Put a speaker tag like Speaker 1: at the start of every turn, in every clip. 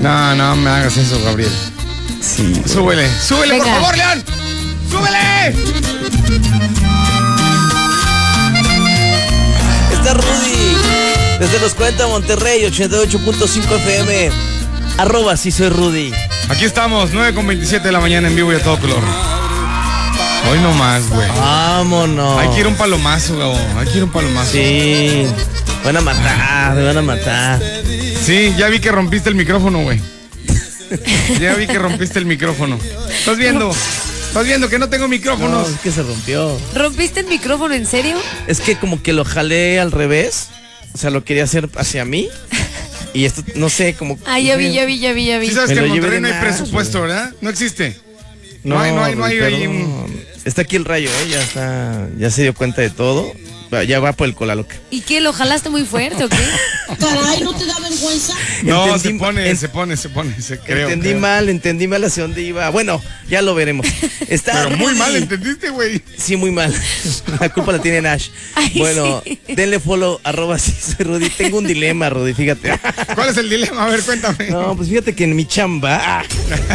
Speaker 1: No me hagas eso, Gabriel.
Speaker 2: Sí.
Speaker 1: Súbele, súbele,
Speaker 3: Venga.
Speaker 1: por favor, León. ¡Súbele!
Speaker 2: Está Rudy. Desde Los Cuenta, Monterrey, 88.5 FM. @ sí soy Rudy.
Speaker 1: Aquí estamos, 9:27 de la mañana en vivo y a todo color. Hoy no más, güey.
Speaker 2: Vámonos.
Speaker 1: Hay que ir a un palomazo, Gabo. Hay que ir a un palomazo.
Speaker 2: Sí. Me van a matar.
Speaker 1: Sí, ya vi que rompiste el micrófono, güey. Ya vi que rompiste el micrófono. ¿Estás viendo? ¿Estás viendo que no tengo micrófonos?
Speaker 2: No, es que se rompió.
Speaker 3: ¿Rompiste el micrófono en serio?
Speaker 2: Es que como que lo jalé al revés. O sea, lo quería hacer hacia mí. Y esto, no sé, como...
Speaker 3: Ah, ya vi.
Speaker 1: Sí sabes
Speaker 2: Me
Speaker 1: que
Speaker 2: lo
Speaker 1: en
Speaker 2: llevé
Speaker 1: Monterrey
Speaker 2: de
Speaker 1: no hay
Speaker 2: más,
Speaker 1: presupuesto,
Speaker 2: güey.
Speaker 1: ¿verdad? No existe. No hay ahí un...
Speaker 2: Está aquí el rayo, ya se dio cuenta de todo. Ya va por el cola loca.
Speaker 3: ¿Y qué? ¿Lo jalaste muy fuerte o qué?
Speaker 4: Caray, ¿no te da vergüenza?
Speaker 1: No,
Speaker 2: Entendí-
Speaker 1: se creo.
Speaker 2: Entendí mal hacia dónde iba. Bueno, ya lo veremos. Está
Speaker 1: Pero muy
Speaker 2: Rudy.
Speaker 1: mal, ¿entendiste, güey?
Speaker 2: Sí, muy mal. La culpa la tiene Nash.
Speaker 3: Ay,
Speaker 2: Bueno,
Speaker 3: sí.
Speaker 2: denle follow, @ sí soy Rudy. Tengo un dilema, Rudy, fíjate.
Speaker 1: ¿Cuál es el dilema? A ver, cuéntame.
Speaker 2: No, pues fíjate que en mi chamba,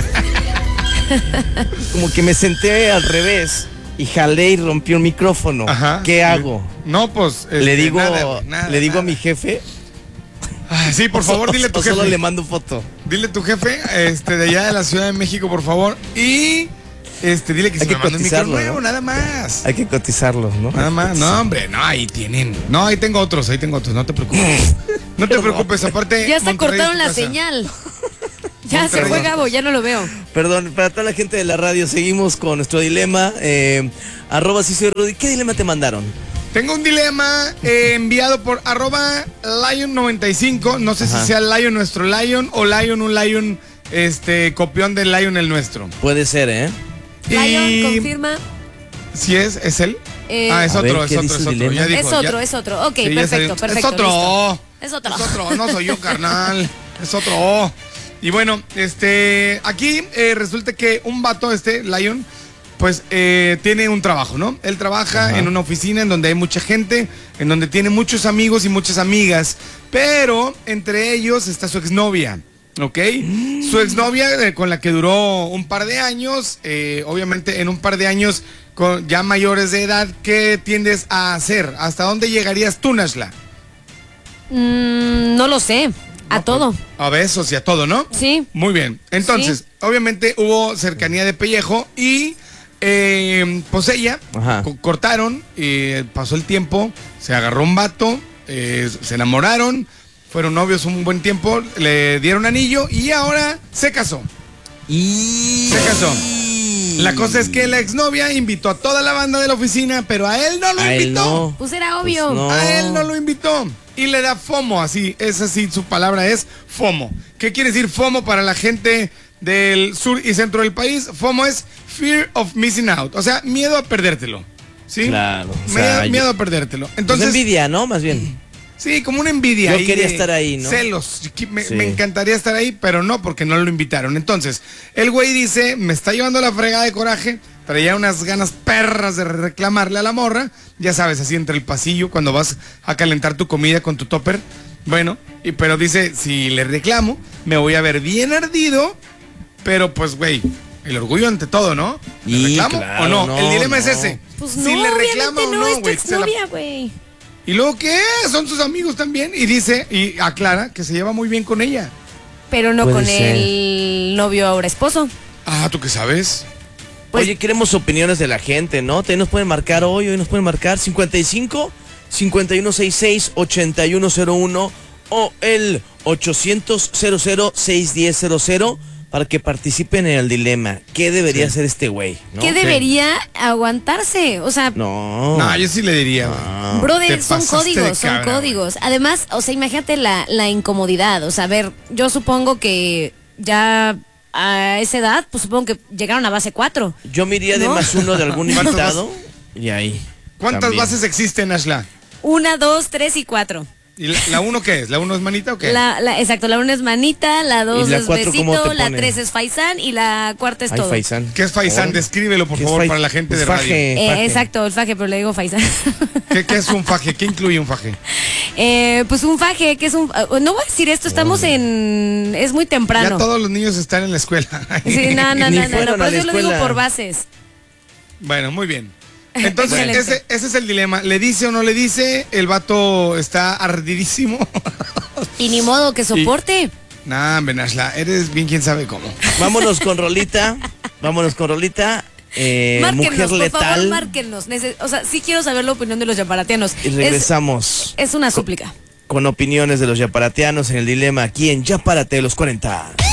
Speaker 2: como que me senté al revés y jalé y rompió el micrófono.
Speaker 1: Ajá.
Speaker 2: ¿Qué hago?
Speaker 1: No, pues...
Speaker 2: Le digo,
Speaker 1: nada, güey, nada,
Speaker 2: le digo
Speaker 1: nada.
Speaker 2: a mi jefe.
Speaker 1: Ah, sí, por favor, dile a tu
Speaker 2: o solo
Speaker 1: jefe.
Speaker 2: le mando foto.
Speaker 1: Dile a tu jefe, de allá de la Ciudad de México, por favor. Y, dile que
Speaker 2: Hay
Speaker 1: se
Speaker 2: que
Speaker 1: me mande un micro
Speaker 2: cotizarlo,
Speaker 1: nuevo,
Speaker 2: ¿no?
Speaker 1: nada más.
Speaker 2: Hay que cotizarlo, ¿no?
Speaker 1: Nada más. No, hombre, no, ahí tienen. No, ahí tengo otros, no te preocupes. No te preocupes, aparte...
Speaker 3: Ya hasta
Speaker 1: Monterrey es
Speaker 3: cortaron
Speaker 1: tu
Speaker 3: la
Speaker 1: casa.
Speaker 3: señal. Ya se
Speaker 1: Monterrey.
Speaker 3: fue Gabo, ya no lo veo.
Speaker 2: Perdón, para toda la gente de la radio, seguimos con nuestro dilema. @ sí soy Rudy. ¿Qué dilema te mandaron?
Speaker 1: Tengo un dilema enviado por @Lion95. No sé
Speaker 2: Ajá.
Speaker 1: si sea Lion nuestro Lion o Lion un Lion, copión del Lion el nuestro.
Speaker 2: Puede ser, ¿eh?
Speaker 3: Lion, confirma.
Speaker 1: ¿Sí es él?
Speaker 3: Eh,
Speaker 1: Es
Speaker 2: A ver,
Speaker 1: otro,
Speaker 2: ¿qué
Speaker 1: es
Speaker 2: dice
Speaker 1: otro,
Speaker 2: el
Speaker 1: es otro.
Speaker 2: dilema?
Speaker 1: Ya dijo,
Speaker 3: Es otro. Ok,
Speaker 1: Sí, ya salió.
Speaker 3: perfecto.
Speaker 1: Es otro.
Speaker 3: Listo. Es otro.
Speaker 1: Es otro, no soy yo, carnal. Es otro. Y bueno, aquí resulta que un vato, Lion, pues tiene un trabajo, ¿no? Él trabaja
Speaker 2: Ajá.
Speaker 1: en una oficina en donde hay mucha gente, en donde tiene muchos amigos y muchas amigas, pero entre ellos está su exnovia, ¿ok? Su exnovia con la que duró un par de años, obviamente en un par de años ya mayores de edad, ¿qué tiendes a hacer? ¿Hasta dónde llegarías tú, Nashla?
Speaker 3: No lo sé. A todo.
Speaker 1: A besos y a todo, ¿no?
Speaker 3: Sí.
Speaker 1: Muy bien. Entonces, obviamente hubo cercanía de pellejo y pues ella
Speaker 2: Ajá.
Speaker 1: cortaron, pasó el tiempo, se agarró un vato, se enamoraron, fueron novios un buen tiempo, le dieron anillo y ahora se casó.
Speaker 2: Y...
Speaker 1: Se casó. La cosa es que la exnovia invitó a toda la banda de la oficina, pero a él no lo
Speaker 2: A él
Speaker 1: invitó.
Speaker 2: no.
Speaker 3: Pues era obvio.
Speaker 2: Pues no.
Speaker 1: A él no lo invitó. Y le da FOMO, así, es así, su palabra es FOMO. ¿Qué quiere decir FOMO para la gente del sur y centro del país? FOMO es Fear of Missing Out, o sea, miedo a perdértelo. ¿Sí?
Speaker 2: Claro, o sea,
Speaker 1: miedo a perdértelo.
Speaker 2: Pues
Speaker 1: Entonces,
Speaker 2: envidia, ¿no? Más bien.
Speaker 1: sí, como una envidia.
Speaker 2: Yo
Speaker 1: ahí
Speaker 2: quería
Speaker 1: de
Speaker 2: estar ahí, ¿no?
Speaker 1: Celos. Me
Speaker 2: Sí.
Speaker 1: encantaría estar ahí, pero no, porque no lo invitaron. Entonces, el güey dice, me está llevando la fregada de coraje, traía unas ganas perras de reclamarle a la morra, ya sabes, así entre el pasillo, cuando vas a calentar tu comida con tu topper. Bueno, pero dice, si le reclamo, me voy a ver bien ardido, pero pues, güey, el orgullo ante todo, ¿no? ¿Le
Speaker 2: Y
Speaker 1: reclamo
Speaker 2: claro,
Speaker 1: o no?
Speaker 2: no,
Speaker 1: El dilema
Speaker 2: no.
Speaker 1: es ese.
Speaker 3: Pues
Speaker 1: si
Speaker 3: no,
Speaker 1: le reclama
Speaker 3: obviamente
Speaker 1: o
Speaker 3: no, es
Speaker 1: no,
Speaker 3: tu
Speaker 1: güey. se la-
Speaker 3: exnovia, güey.
Speaker 1: ¿Y luego qué? Son sus amigos también. Y dice, y aclara que se lleva muy bien con ella.
Speaker 3: Pero no
Speaker 2: Puede
Speaker 3: con
Speaker 2: ser.
Speaker 3: el novio ahora esposo.
Speaker 1: Ah, ¿tú qué sabes?
Speaker 3: Pues-
Speaker 2: Oye, queremos opiniones de la gente, ¿no? Te nos pueden marcar hoy nos pueden marcar 55 5166 8101 o el 800 00 610 para que participen en el dilema. ¿Qué debería hacer este güey? ¿no?
Speaker 3: ¿Qué debería aguantarse? O sea,
Speaker 2: No.
Speaker 1: No, yo sí le diría, güey.
Speaker 3: brother,
Speaker 1: Te
Speaker 3: son
Speaker 1: pasaste de
Speaker 3: códigos, son
Speaker 1: cabra,
Speaker 3: códigos. Además, o sea, imagínate la incomodidad. O sea, a ver, yo supongo que ya a esa edad, pues supongo que llegaron a base 4.
Speaker 2: Yo me iría de
Speaker 3: ¿No?
Speaker 2: +1 de algún
Speaker 1: ¿Cuántas
Speaker 2: invitado y ahí.
Speaker 1: ¿Cuántas
Speaker 2: también.
Speaker 1: bases existen, Ashla?
Speaker 3: 1, 2, 3 y 4.
Speaker 1: ¿Y la 1 qué es? ¿La 1 es manita o qué?
Speaker 3: Exacto, la 1 es manita, la 2
Speaker 2: ¿Y la
Speaker 3: es
Speaker 2: 4 cómo
Speaker 3: besito,
Speaker 2: te
Speaker 3: la
Speaker 2: pone?
Speaker 3: 3 es faisán y la 4 es
Speaker 2: Ay,
Speaker 3: todo.
Speaker 2: faisán.
Speaker 1: ¿Qué es faisán? Descríbelo, por
Speaker 2: ¿Qué es
Speaker 1: favor, para la gente de radio.
Speaker 2: faje.
Speaker 3: Exacto, el faje, pero le digo faisán.
Speaker 1: ¿Qué es un faje? ¿Qué incluye un faje?
Speaker 3: Pues un faje, que es un... no voy a decir esto, estamos en... Es muy temprano.
Speaker 1: Ya todos los niños están en la escuela.
Speaker 3: Sí, no,
Speaker 2: Ni fueron a
Speaker 3: pero
Speaker 2: la
Speaker 3: yo lo digo
Speaker 2: escuela.
Speaker 3: por bases.
Speaker 1: Bueno, muy bien. Entonces,
Speaker 3: Excelente.
Speaker 1: ese es el dilema. ¿Le dice o no le dice? El vato está ardidísimo.
Speaker 3: Y ni modo que soporte.
Speaker 1: Nah, Benashla, eres bien quién sabe cómo.
Speaker 2: Vámonos con rolita. Vámonos con rolita.
Speaker 3: Márquenos,
Speaker 2: Mujer
Speaker 3: por favor,
Speaker 2: letal.
Speaker 3: márquenos. O sea, sí quiero saber la opinión de los yaparatianos.
Speaker 2: Y regresamos
Speaker 3: Es una súplica.
Speaker 2: con opiniones de los yaparatianos en el dilema aquí en Yapárate los 40.